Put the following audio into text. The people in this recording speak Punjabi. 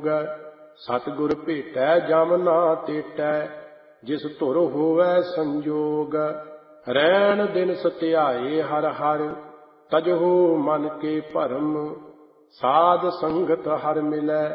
ਸਤਿਗੁਰ ਭੇਟੈ ਜਮ ਨਾ ਤੇਟੈ, ਜਿਸ ਧੁਰ ਹੋਵੈ ਸੰਜੋਗ। ਰੈਣ ਦਿਨ ਸਤਿਆਏ ਹਰ ਹਰ, ਤਜਹੁ ਮਨ ਕੇ ਭਰਮ। ਸਾਧ ਸੰਗਤ ਹਰ ਮਿਲੈ